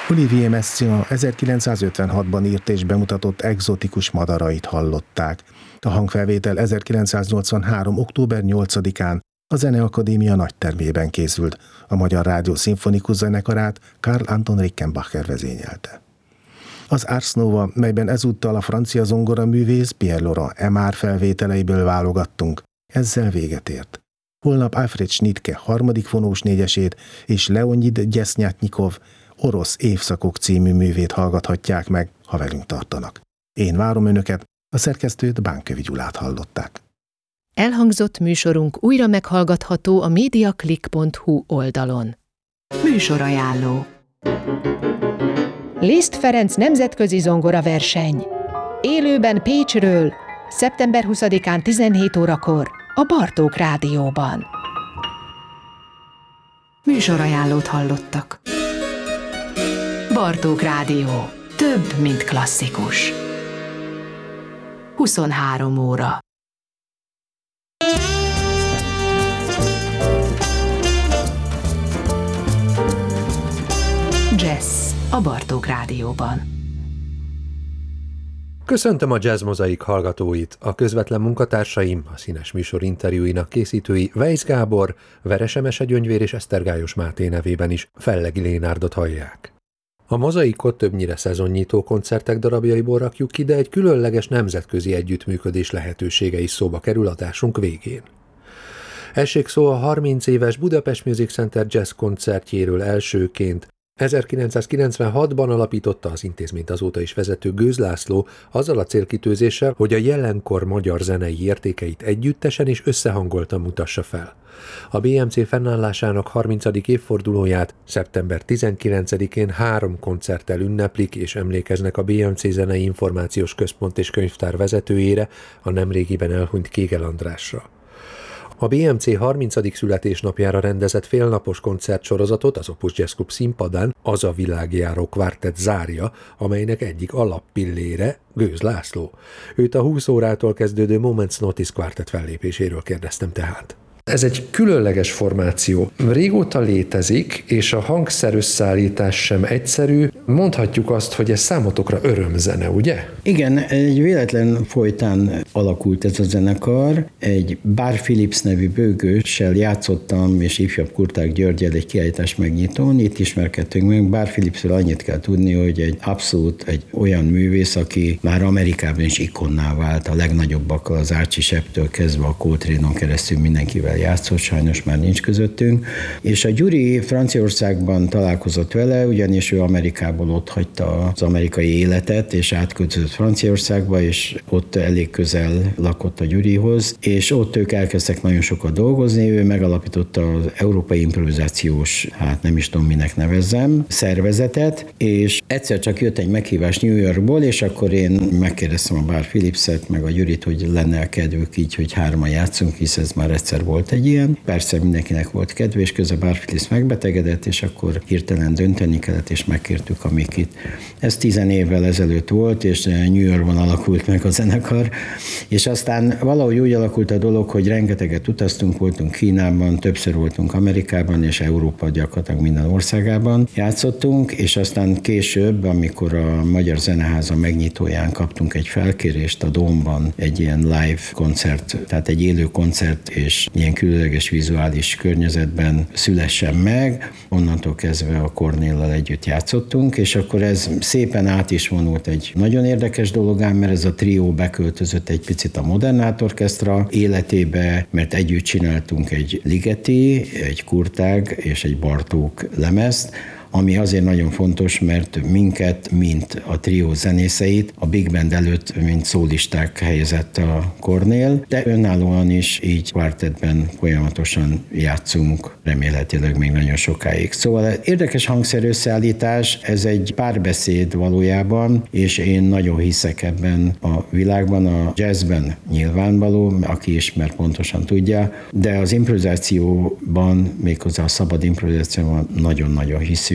Olivier Messiaen 1956-ban írt és bemutatott egzotikus madarait hallották. A hangfelvétel 1983. október 8-án a Zeneakadémia nagytermében készült, a Magyar Rádió Szimfonikus Zenekarát Karl Anton Rickenbacher vezényelte. Az Ars Nova, melyben ezúttal a francia zongoraművész Pierre Laurent Aimard felvételeiből válogattunk, ezzel véget ért. Holnap Alfred Schnittke harmadik fonós négyesét és Leonid Gyesznятnyikov Orosz évszakok című művét hallgathatják meg, ha velünk tartanak. Én várom önöket, a szerkesztőt Bánkövi Gyulát hallották. Elhangzott műsorunk újra meghallgatható a mediaclick.hu oldalon. Műsorajánló. Liszt Ferenc nemzetközi zongoraverseny. Élőben Pécsről, szeptember 20-án 17 órakor a Bartók Rádióban. Műsorajánlót hallottak. Bartók Rádió. Több, mint klasszikus. 23 óra. Jazz a Bartók Rádióban. Köszöntöm a Jazz Mozaik hallgatóit, a közvetlen munkatársaim, a színes műsor interjúinak készítői Weisz Gábor, Veres Emese Gyöngyvér és Esztergályos Máté nevében is Fellegi Lénárdot hallják. A mozaikot többnyire szezonnyitó koncertek darabjaiból rakjuk ki, de egy különleges nemzetközi együttműködés lehetősége is szóba kerül adásunk végén. Essék szó a 30 éves Budapest Music Center jazz koncertjéről elsőként. 1996-ban alapította az intézményt azóta is vezető Gőz László azzal a célkitűzéssel, hogy a jelenkor magyar zenei értékeit együttesen és összehangoltan mutassa fel. A BMC fennállásának 30. évfordulóját szeptember 19-én 3 koncerttel ünneplik és emlékeznek a BMC Zenei Információs Központ és Könyvtár vezetőjére, a nemrégiben elhunyt Kégel Andrásra. A BMC 30. születésnapjára rendezett félnapos koncertsorozatot az Opus Jazz Club színpadán az a világjáró kvártett zárja, amelynek egyik alappillére Gőz László. Őt a 20 órától kezdődő Moments Notice kvártett fellépéséről kérdeztem tehát. Ez egy különleges formáció. Régóta létezik, és a hangszerösszeállítás sem egyszerű. Mondhatjuk azt, hogy ez számotokra örömzene, ugye? Igen, egy véletlen folytán alakult ez a zenekar. Egy Bár Philips nevű bőgőssel játszottam, és ifjabb Kurták Györgyel egy kiállítás megnyitón. Itt ismerkedtünk meg. Bár Philipsről annyit kell tudni, hogy egy olyan művész, aki már Amerikában is ikonná vált, a legnagyobbak az Archie Shepptől kezdve a Coltrane-on keresztül mindenkivel játszott, sajnos már nincs közöttünk. És a Gyuri Franciaországban találkozott vele, ugyanis ő Amerikából ott hagyta az amerikai életet, és átköltözött Franciaországba, és ott elég közel lakott a Gyurihoz, és ott ők elkezdtek nagyon sokat dolgozni, ő megalapította az Európai Improvizációs, nem is tudom minek nevezzem, szervezetet, és egyszer csak jött egy meghívás New Yorkból, és akkor én megkérdeztem a Bár Philipset, meg a Gyurit, hogy lenne kedvük így, hogy 3-an játszunk, hisz ez már egyszer volt egy ilyen. Persze mindenkinek volt kedve, és közben Bár Philips megbetegedett, és akkor hirtelen dönteni kellett, és megkértük a Mikit. Ez 10 évvel ezelőtt volt, és New Yorkban alakult meg a zenekar, és aztán valahogy úgy alakult a dolog, hogy rengeteget utaztunk, voltunk Kínában, többször voltunk Amerikában, és Európa gyakorlatilag minden országában játszottunk, és aztán később, amikor a Magyar Zeneháza megnyitóján kaptunk egy felkérést a Dómban, egy ilyen live koncert, tehát egy élő koncert, és ilyen különleges vizuális környezetben szülessen meg. Onnantól kezdve a Kornéllal együtt játszottunk, és akkor ez szépen át is vonult egy nagyon érdekes dologán, mert ez a trió beköltözött egy picit a Modern Art Orchestra életébe, mert együtt csináltunk egy Ligeti, egy Kurtág és egy Bartók lemezt, ami azért nagyon fontos, mert minket, mint a trió zenészeit, a Big Band előtt, mint szólisták helyezett a Kornél, de önállóan is így kvártettben folyamatosan játszunk, remélhetőleg még nagyon sokáig. Szóval érdekes hangszerösszeállítás, ez egy párbeszéd valójában, és én nagyon hiszek ebben a világban, a jazzben nyilvánvaló, aki ismer pontosan tudja, de az improvizációban, méghozzá a szabad improvizációban nagyon-nagyon hiszünk.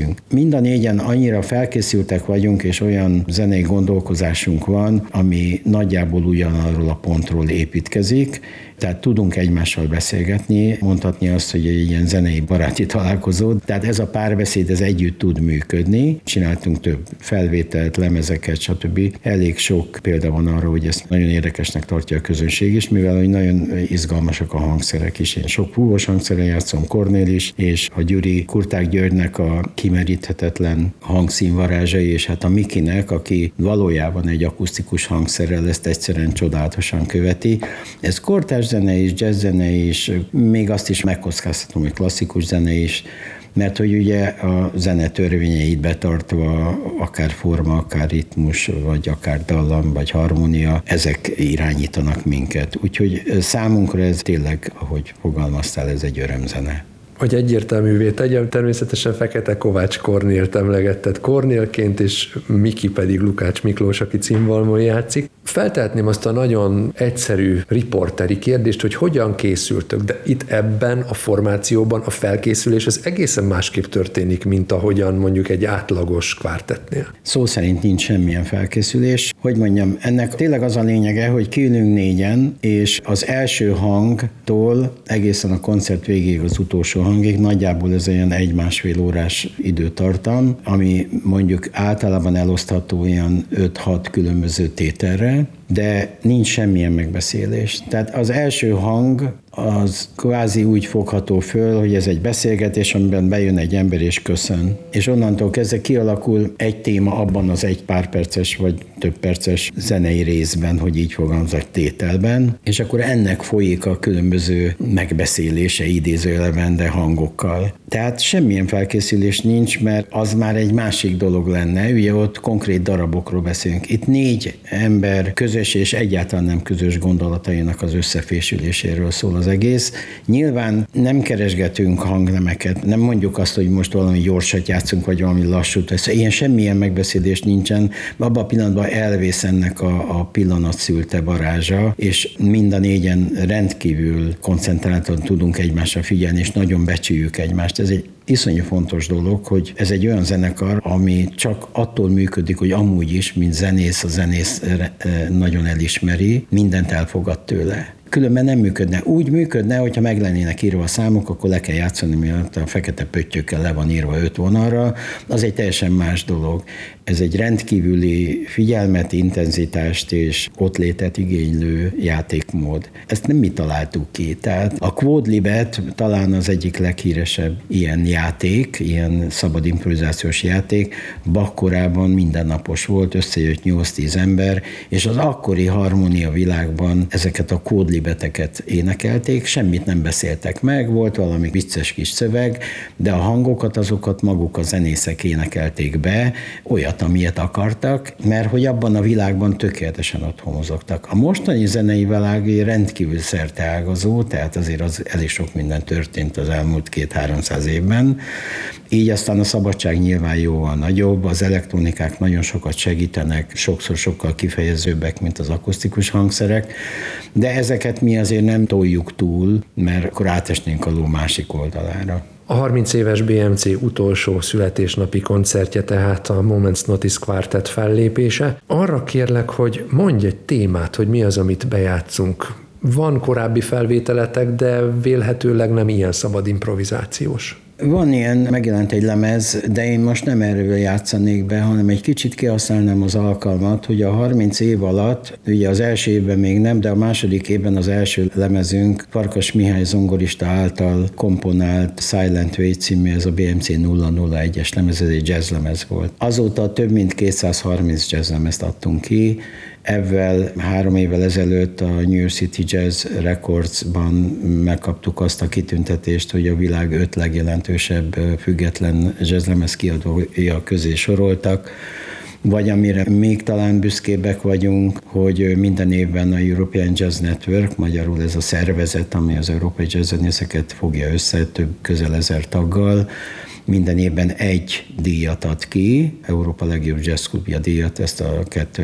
leszünk. Mind a négyen annyira felkészültek vagyunk, és olyan zenei gondolkozásunk van, ami nagyjából ugyanarról a pontról építkezik, tehát tudunk egymással beszélgetni, mondhatni azt, hogy egy ilyen zenei baráti találkozó. Tehát ez a párbeszéd, ez együtt tud működni. Csináltunk több felvételt, lemezeket, stb. Elég sok példa van arra, hogy ezt nagyon érdekesnek tartja a közönség is, mivel hogy nagyon izgalmasak a hangszerek is. Én sok húgos hangszeren játszom, Kornél is, és a Gyuri, Kurták Györgynek a kimeríthetetlen hangszínvarázsai, és hát a Mikinek, aki valójában egy akusztikus hangszerrel ezt egyszerűen csodálatosan követi. Ez kortárs zene is, jazz zene is, még azt is megkockáztatom, hogy klasszikus zene is, mert hogy ugye a zene törvényeit betartva akár forma, akár ritmus, vagy akár dallam, vagy harmónia, ezek irányítanak minket. Úgyhogy számunkra ez tényleg, ahogy fogalmaztál, ez egy örömzene. Hogy egyértelművé tegyem, természetesen Fekete Kovács Kornélt emlegetted Kornélként, és Miki pedig Lukács Miklós, aki címvalmon játszik. Feltehetném azt a nagyon egyszerű riporteri kérdést, hogy hogyan készültök, de itt ebben a formációban a felkészülés az egészen másképp történik, mint ahogyan mondjuk egy átlagos kvártettnél. Szó szerint nincs semmilyen felkészülés. Hogy mondjam, ennek tényleg az a lényege, hogy kiülünk négyen, és az első hangtól egészen a koncert végéig az utolsó hangig, nagyjából ez olyan 1-1,5 órás időtartam, ami mondjuk általában elosztható olyan 5-6 különböző tételre, de nincs semmilyen megbeszélés. Tehát az első hang az kvázi úgy fogható föl, hogy ez egy beszélgetés, amiben bejön egy ember és köszön. És onnantól kezdve kialakul egy téma abban az egy pár perces vagy több perces zenei részben, hogy így fogalmazok, tételben, és akkor ennek folyik a különböző megbeszélése idézőjelben, de hangokkal. Tehát semmilyen felkészülés nincs, mert az már egy másik dolog lenne, ugye ott konkrét darabokról beszélünk. Itt 4 ember közös és egyáltalán nem közös gondolatainak az összefésüléséről szól az egész. Nyilván nem keresgetünk hangnemeket, nem mondjuk azt, hogy most valami gyorsat játszunk, vagy valami lassút. Ilyen semmilyen megbeszélés nincsen. Abban a pillanatban elvész ennek a pillanat szülte varázsa, és mind a négyen rendkívül koncentráltan tudunk egymásra figyelni, és nagyon becsüljük egymást. Ez egy iszonyú fontos dolog, hogy ez egy olyan zenekar, ami csak attól működik, hogy amúgy is, mint zenész, a zenész nagyon elismeri, mindent elfogad tőle. Különben nem működne. Úgy működne, hogyha meg lennének írva a számok, akkor le kell játszani, miatt a fekete pöttyökkel le van írva 5 vonalra, az egy teljesen más dolog. Ez egy rendkívüli figyelmet, intenzitást és ottlétet igénylő játékmód. Ezt nem mi találtuk ki. Tehát a Quodlibet talán az egyik leghíresebb ilyen játék, ilyen szabad improvizációs játék. Bach korában mindennapos volt, összejött 8-10 ember, és az akkori harmónia világban ezeket a Quodlibeteket énekelték, semmit nem beszéltek meg, volt valami vicces kis szöveg, de a hangokat, azokat maguk a zenészek énekelték be, olyat, amilyet akartak, mert hogy abban a világban tökéletesen otthon mozogtak. A mostani zenei világ rendkívül szerteágazó, tehát azért az elég sok minden történt az elmúlt 200-300 évben. Így aztán a szabadság nyilván jóval nagyobb, az elektronikák nagyon sokat segítenek, sokszor sokkal kifejezőbbek, mint az akusztikus hangszerek, de ezeket mi azért nem toljuk túl, mert akkor átesnénk a ló másik oldalára. A 30 éves BMC utolsó születésnapi koncertje tehát a Moment's Notice Quartet fellépése. Arra kérlek, hogy mondj egy témát, hogy mi az, amit bejátszunk. Van korábbi felvételetek, de vélhetőleg nem ilyen szabad improvizációs. Van ilyen, megjelent egy lemez, de én most nem erről játszanék be, hanem egy kicsit kihasználnám az alkalmat, hogy a 30 év alatt, ugye az első évben még nem, de a második évben az első lemezünk Farkas Mihály zongorista által komponált Silent Way című, ez a BMC 001-es lemez, ez egy jazzlemez volt. Azóta több mint 230 jazzlemezt adtunk ki, Ezzel 3 évvel ezelőtt a New York City Jazz Records-ban megkaptuk azt a kitüntetést, hogy a világ 5 legjelentősebb független jazzlemez kiadója közé soroltak, vagy amire még talán büszkébbek vagyunk, hogy minden évben a European Jazz Network, magyarul ez a szervezet, ami az európai jazzzenészeket fogja össze közel 1000 taggal, minden évben egy díjat ad ki, Európa legjobb jazzklubja díjat, ezt a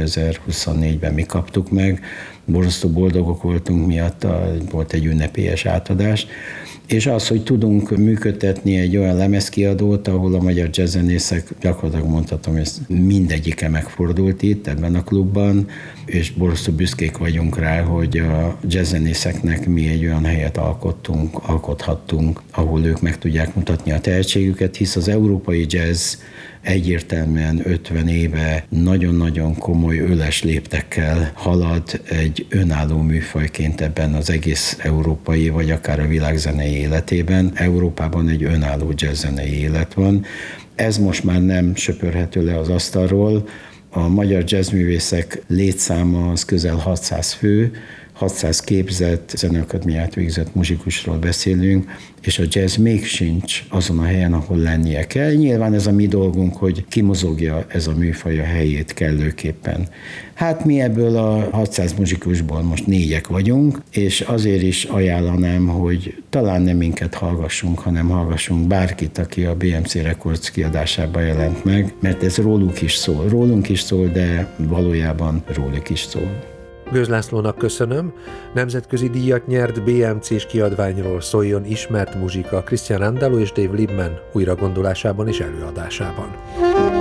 2024-ben mi kaptuk meg, borzasztó boldogok voltunk miatt, volt egy ünnepélyes átadás, és az, hogy tudunk működtetni egy olyan lemezkiadót, ahol a magyar jazzzenészek, gyakorlatilag mondhatom, hogy mindegyike megfordult itt ebben a klubban, és borzasztó büszkék vagyunk rá, hogy a jazzzenészeknek mi egy olyan helyet alkothattunk, ahol ők meg tudják mutatni a tehetségüket, hisz az európai jazz egyértelműen 50 éve nagyon-nagyon komoly öles léptekkel halad egy önálló műfajként ebben az egész európai, vagy akár a világzenei életében. Európában egy önálló jazzzenei élet van. Ez most már nem söpörhető le az asztalról. A magyar jazzművészek létszáma az közel 600 fő, 600 képzett, zeneakadémiát végzett muzsikusról beszélünk, és a jazz még sincs azon a helyen, ahol lennie kell. Nyilván ez a mi dolgunk, hogy kimozogja ez a műfaj a helyét kellőképpen. Hát mi ebből a 600 muzsikusból most 4-ek vagyunk, és azért is ajánlanám, hogy talán nem minket hallgassunk, hanem hallgassunk bárkit, aki a BMC Records kiadásában jelent meg, mert ez róluk is szól. Rólunk is szól, de valójában róluk is szól. Gőz Lászlónak köszönöm. Nemzetközi díjat nyert BMC-s kiadványról szóljon ismert muzsika Christian Andaló és Dave Liebman újragondolásában és előadásában.